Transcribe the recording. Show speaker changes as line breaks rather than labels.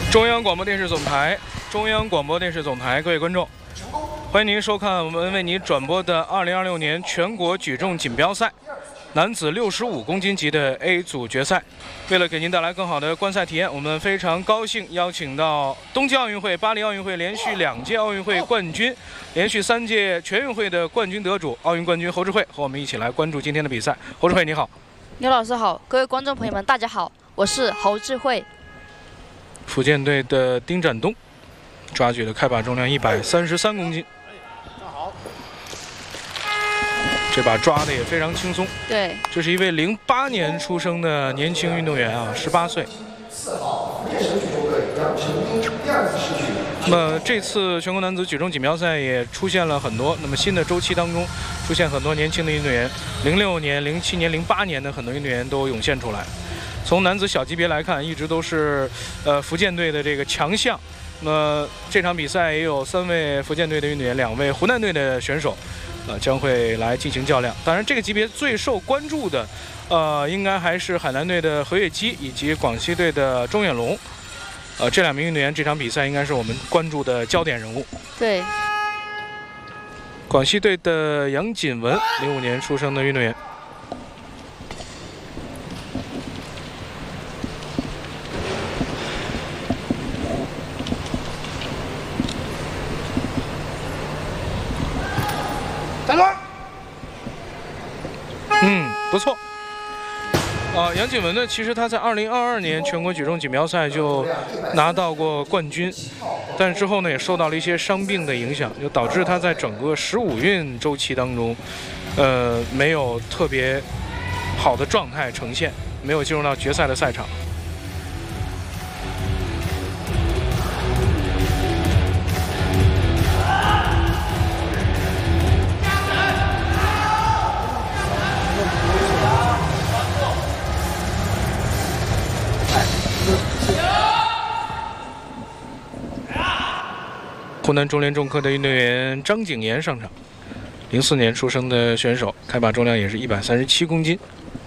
中央广播电视总台，各位观众，欢迎您收看我们为您转播的2026年全国举重锦标赛男子65公斤级的 A 组决赛。为了给您带来更好的观赛体验，我们非常高兴邀请到冬季奥运会、巴黎奥运会连续2届奥运会冠军、连续3届全运会的冠军得主奥运冠军侯智慧和我们一起来关注今天的比赛。侯智慧，你好。
刘老师好，各位观众朋友们，大家好，我是侯智慧。
福建队的丁展东抓举的开把重量133公斤，这把抓的也非常轻松。
对，
这是一位08年出生的年轻运动员啊，18岁。那么这次全国男子举重锦标赛也出现了很多，那么新的周期当中出现很多年轻的运动员，06年、07年、08年的很多运动员都涌现出来。从男子小级别来看，一直都是福建队的这个强项。那么这场比赛也有3位福建队的运动员，2位湖南队的选手，将会来进行较量。当然，这个级别最受关注的，应该还是海南队的何跃基以及广西队的钟远龙。这2名运动员这场比赛应该是我们关注的焦点人物。
对，
广西队的杨锦文，05年出生的运动员。不错。杨锦文呢，其实他在2022年全国举重锦标赛就拿到过冠军，但是之后呢也受到了一些伤病的影响，就导致他在整个15运周期当中，没有特别好的状态呈现，没有进入到决赛的赛场。湖南中联重科的运动员张景言上场，04年出生的选手，开把重量也是137公斤。